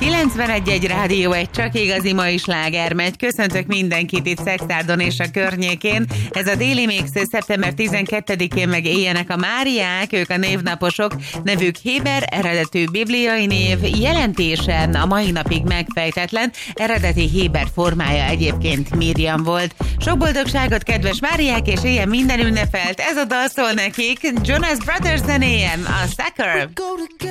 91 Rádió, egy csak igazi mai sláger megy. Köszöntök mindenkit itt Szexárdon és a környékén. Ez a Déli Mix, szeptember 12-én meg éljenek a Máriák, ők a névnaposok. Nevük Héber, eredetű bibliai név, jelentésen a mai napig megfejtetlen. Eredeti Héber formája egyébként Miriam volt. Sok boldogságot, kedves Máriák, és éljen minden ünnepelt. Ez a dal szól nekik, Jonas Brothers zenéjen, a Sucker.